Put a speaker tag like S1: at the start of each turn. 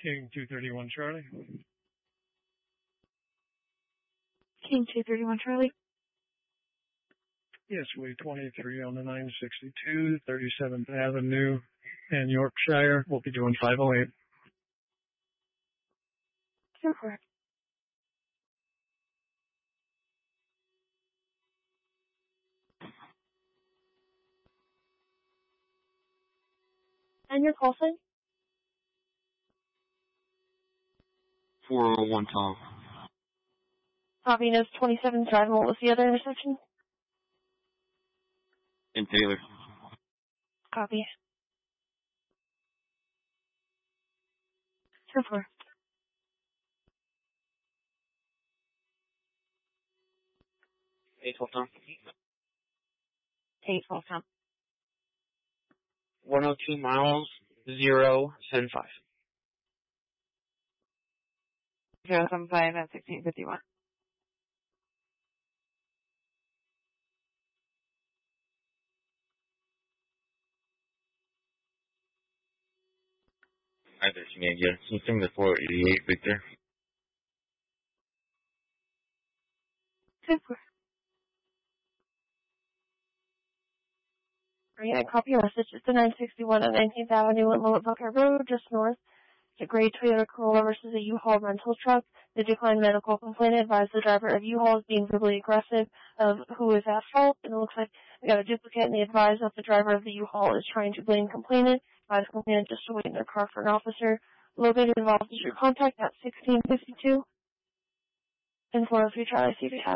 S1: King 231 Charlie.
S2: King 231 Charlie.
S1: Yes, we 23 on the 962, 37th Avenue in Yorkshire. We'll be doing 508.
S2: So correct. And your call sign?
S3: 401 Tom.
S2: Copy, knows 27 driving. What was the other intersection?
S3: And Taylor.
S2: Copy. So far.
S3: 812 Tom.
S2: 812 Tom.
S3: 102 miles, 075.
S2: 075 at 1651.
S3: Hi there, Shenanigans. Switching the 488 Victor.
S2: Super. Alright, copy your message. It's the 961 on 19th Avenue at Lowell Bucker Road, just north. It's a gray Toyota Corolla versus a U-Haul rental truck. The declined medical complaint advised the driver of U-Haul is being verbally aggressive of who is at fault, and it looks like we got a duplicate, and they advised that the driver of the U-Haul is trying to blame complainant. Advise complainant just to wait in their car for an officer. Located involved is your contact at 1652 and 403 Charlie. See if you have